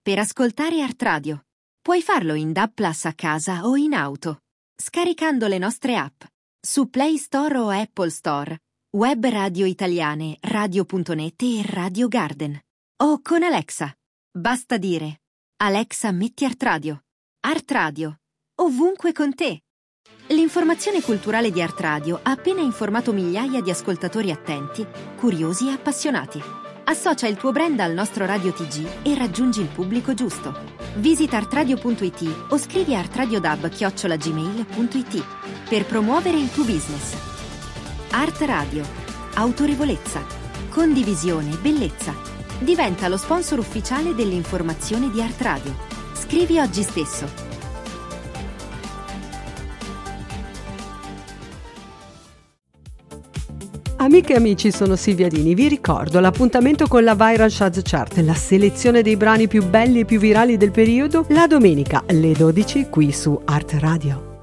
per ascoltare Art Radio. Puoi farlo in DAB+ a casa o in auto, scaricando le nostre app su Play Store o Apple Store, web radio italiane, radio.net e Radio Garden. O con Alexa. Basta dire: Alexa, metti Art Radio. Art Radio, ovunque con te. L'informazione culturale di Art Radio ha appena informato migliaia di ascoltatori attenti, curiosi e appassionati. Associa il tuo brand al nostro Radio TG e raggiungi il pubblico giusto. Visita artradio.it o scrivi a artradiodab@gmail.it per promuovere il tuo business. Art Radio. Autorevolezza, condivisione, bellezza. Diventa lo sponsor ufficiale dell'informazione di Art Radio. Scrivi oggi stesso. Amiche e amici, sono Silvia Dini. Vi ricordo l'appuntamento con la Viral Charts Chart, la selezione dei brani più belli e più virali del periodo, la domenica alle 12 qui su Art Radio.